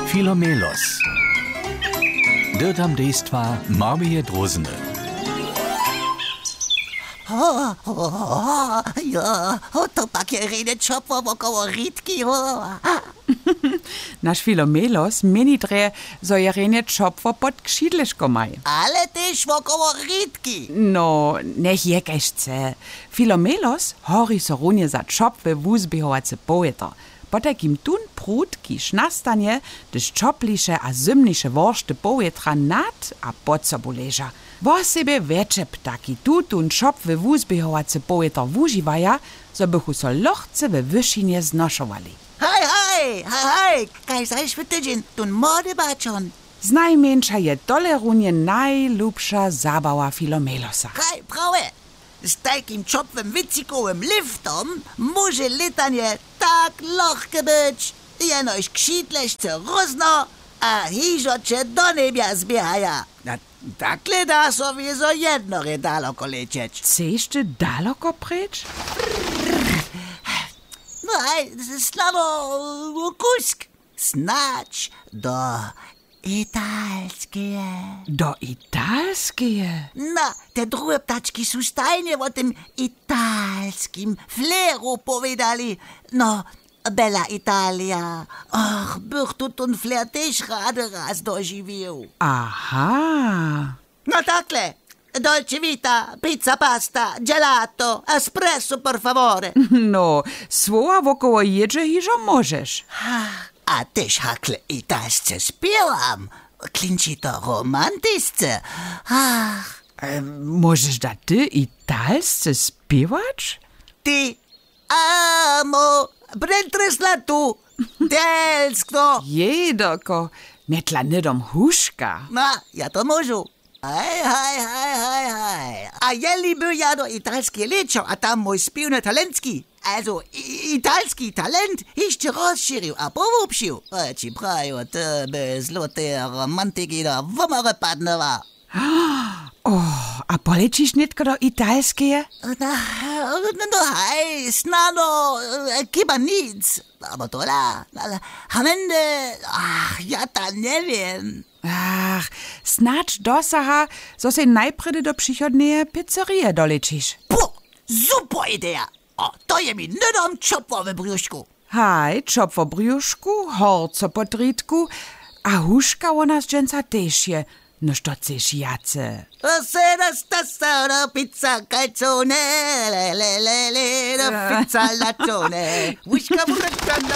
Filomelos. Dirtam dejstva Marmije Drozene. To pakie rejne čopvo wokoło Ritki. Naš Filomelos meni dre, zo je rejne čopvo pod kšidleško maj. Ale też wokoło Ritki. No, nech je kaj chce. Filomelos hori so runje za čopve wuzbehovace poeta. Po takim tun prut, kiž nastanie, gdyż čopliše a zymniše woršte poetra nad a pod sobu leža. Vo sebe veče ptaki tutun čopve wuzbehovace poeta wuživaja, zo bychu so lochce we wyšinie znošovali. Hej, kaj sajš v tydzień, tun mody bačon. Znajmniejsza je dole runje najlubsza zabawa Filomelosa. Hej, prawe. Z takim czopwym wycikowym liftom może latanie tak lochke być. Jenoś ksidleszce rozno, a hiżocze do niebia zbiehaja. Takle da sobie zo jedno daleko lecieć. Chceš ty daleko preč? No hej, slano kusk. Snać do italskie. Do italskie? No, te drugie ptaczki są stajnie o tym italskim fleru powiedzieli. No, bella Italia. Ach, bych tu ten fler też rady raz dożywił. Aha. No takle. Dolce vita, pizza pasta, gelato, espresso per favore. No, słowa wokoło jedzie hiżo możesz. A też hakle italsce śpiewam. Klinci to romantyczce. Ach. Możesz da ty italsce śpiewać? Ti amo, prentresla tu, delskno. Jedoko, metla nydom huszka. No, ja to możu. Hej. A jeli by ja do italskie leczo, a tam mój śpiewny talentski. Also, italski talent jeszcze rozszerzył, a powópsił. Ci prajo, to by złote romantyki do womore padnowa. A polecisz nitko do italskie? No hej, snano, chyba nic. Aber to hamende, ja ta nie wiem. Ach, snacz dosaha, so se najpredy do przychodneje pizzerie dolecisz. Super idea. O, to je mi nydom čopvo w brzuszku. Haj, čopvo brjušku, horco po tritku, a huška ona z dženca tež je. No što chceš jace? Sera stasara pizza calzone, pizza lacione, whiska burrata